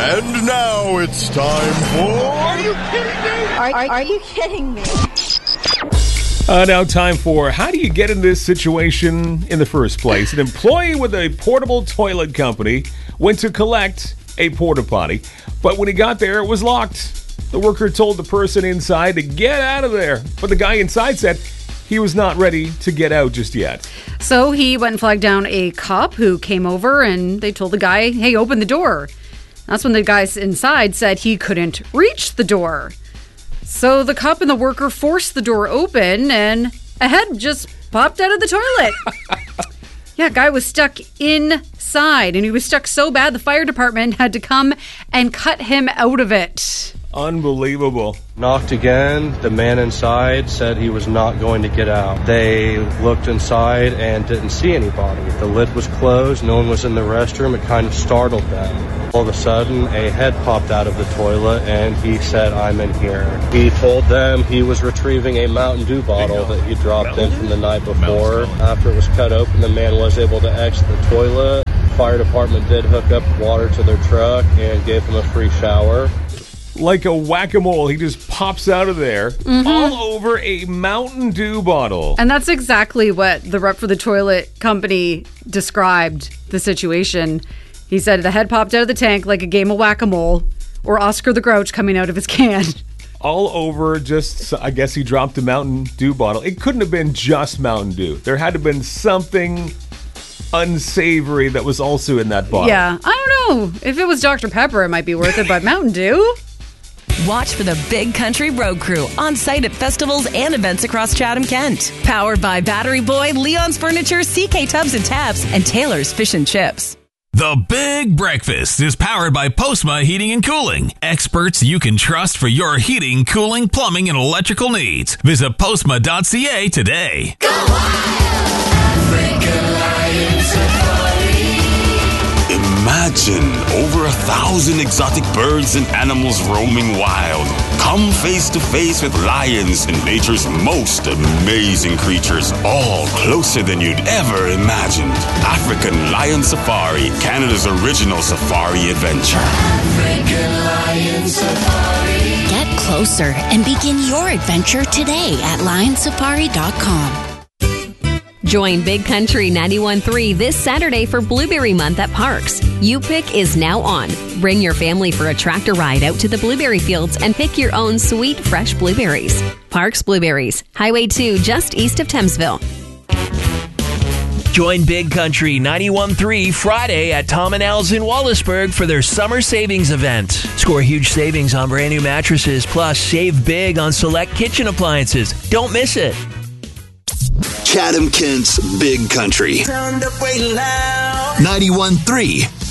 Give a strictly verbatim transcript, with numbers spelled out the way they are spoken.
And now it's time for... Are you kidding me? Are, are, are you kidding me? Uh, now time for how do you get in this situation in the first place? An employee with a portable toilet company went to collect a porta potty, but when he got there, it was locked. The worker told the person inside to get out of there, but the guy inside said he was not ready to get out just yet. So he went and flagged down a cop who came over, and they told the guy, hey, open the door. That's when the guy inside said he couldn't reach the door. So the cop and the worker forced the door open, and a head just popped out of the toilet. Yeah, guy was stuck inside, and he was stuck so bad the fire department had to come and cut him out of it. Unbelievable. Knocked again. The man inside said he was not going to get out. They looked inside and didn't see anybody. The lid was closed. No one was in the restroom. It kind of startled them. All of a sudden, a head popped out of the toilet, and he said, I'm in here. He told them he was retrieving a Mountain Dew bottle that he dropped in from the night before. After it was cut open, the man was able to exit the toilet. Fire department did hook up water to their truck and gave him a free shower. Like a whack-a-mole, he just pops out of there, mm-hmm. all over a Mountain Dew bottle. And that's exactly what the rep for the toilet company described the situation. He said the head popped out of the tank like a game of whack-a-mole, or Oscar the Grouch coming out of his can. All over, just, I guess he dropped a Mountain Dew bottle. It couldn't have been just Mountain Dew. There had to have been something unsavory that was also in that bottle. Yeah, I don't know. If it was Doctor Pepper, it might be worth it, but Mountain Dew? Watch for the Big Country Road Crew on site at festivals and events across Chatham-Kent. Powered by Battery Boy, Leon's Furniture, C K Tubs and Tabs, and Taylor's Fish and Chips. The Big Breakfast is powered by Postma Heating and Cooling. Experts you can trust for your heating, cooling, plumbing, and electrical needs. Visit postma dot c a today. Go wild! African Lion Safari. Imagine over a thousand exotic birds and animals roaming wild. Come face to face with lions and nature's most amazing creatures, all closer than you'd ever imagined. African Lion Safari, Canada's original safari adventure. African Lion Safari. Get closer and begin your adventure today at lion safari dot com. Join Big Country ninety-one point three this Saturday for Blueberry Month at Parks. You Pick is now on. Bring your family for a tractor ride out to the blueberry fields and pick your own sweet, fresh blueberries. Parks Blueberries, Highway two, just east of Thamesville. Join Big Country ninety-one point three Friday at Tom and Al's in Wallaceburg for their summer savings event. Score huge savings on brand new mattresses, plus save big on select kitchen appliances. Don't miss it. Chatham-Kent's Big Country. ninety-one point three